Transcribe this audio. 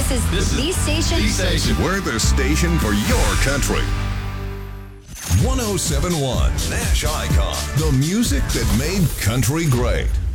This is the station. The station. We're the station for your country. 1071 Nash Icon. The music that made country great.